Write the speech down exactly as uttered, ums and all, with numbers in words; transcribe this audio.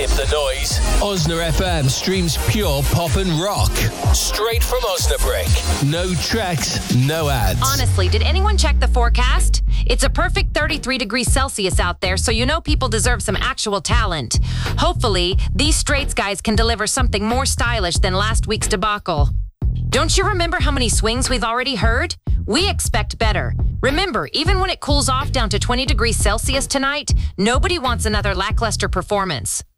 Skip the noise. Osna F M streams pure pop and rock. Straight from Osnabrick. No tracks, no ads. Honestly, did anyone check the forecast? It's a perfect thirty-three degrees Celsius out there, so you know people deserve some actual talent. Hopefully, these Straits guys can deliver something more stylish than last week's debacle. Don't you remember how many swings we've already heard? We expect better. Remember, even when it cools off down to twenty degrees Celsius tonight, nobody wants another lackluster performance.